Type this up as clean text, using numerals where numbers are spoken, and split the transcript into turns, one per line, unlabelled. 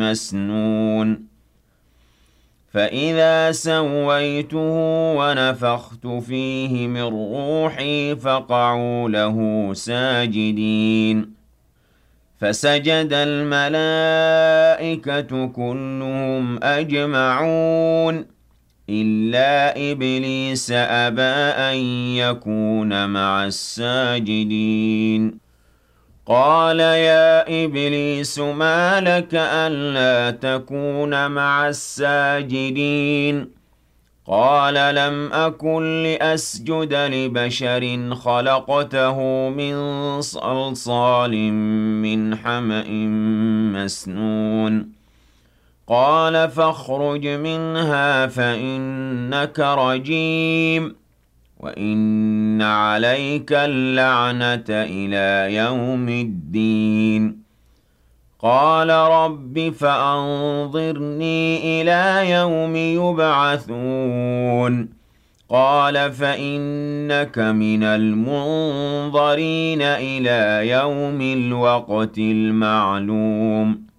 مسنون فإذا سويته ونفخت فيه من روحي فقعوا له ساجدين فسجد الملائكة كلهم أجمعون إلا إبليس أبى أن يكون مع الساجدين قال يا إبليس ما لك ألا تكون مع الساجدين قال لم أكن لأسجد لبشر خلقته من صلصال من حمأ مسنون قال فاخرج منها فإنك رجيم وإن عليك اللعنة إلى يوم الدين قال رب فأنظرني إلى يوم يبعثون قال فإنك من المنظرين إلى يوم الوقت المعلوم